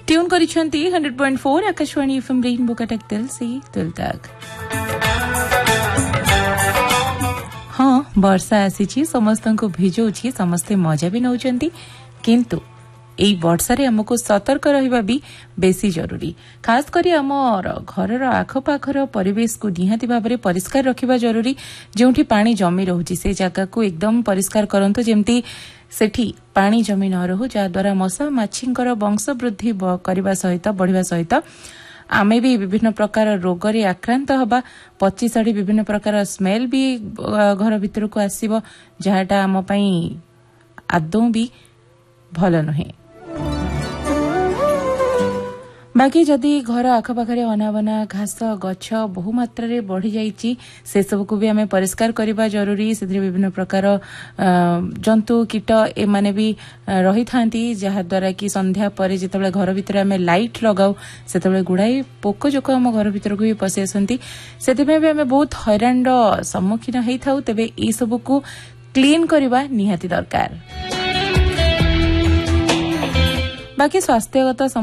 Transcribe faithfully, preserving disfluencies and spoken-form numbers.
Tune करिसेंती hundred point four Akashvani FM rainbow Cuttack दिल से दिल तक। हाँ वर्षा आसी समस्त को भिजौछि समस्ते मजा भी नौचंती किंतु एई वर्षा रे हमको सतर्क रहिबा भी बेसी जरूरी। खास करी हमर घरर आखपाखर परिवेश को निहाती भाव में परिष्कार रखिबा जरूरी। जोंठी पानी जमी रहउछि से जगह को एकदम परिष्कार करंतु जेमती सेठी पानी जमी न रहू जा द्वारा मशा माछींकर वंश वृद्धि करबा सहित बढ़िबा सहित आमे भी विभिन्न प्रकार रोग रे आक्रांत हबा। पची साड़ी विभिन्न प्रकार स्मेल भी घर भीतर को आसीबो जहाटा आम पई आदौ भी भल नुहे। बाकी जदि घर आखपाखे अनाबना घास गछ बहु मात्रा रे बढ़ी जाइछि से सब को भी हमें परिष्कार करबा जरूरी। से विभिन्न प्रकार जंतु कीट ए माने भी रही थांती जहा द्वारा कि संध्या परे जेतबे घर भीतर हमें लाइट लगाऊ सेतबे गुड़ाई पोक जोक हम घर भीतर को भी पसि आसंती। सेतिमे भी हमें बहुत हैरान सम्मुखीन हेई थाउ। तबे ई सब को क्लीन करबा निहाती दरकार। बाकी स्वास्थ्यगत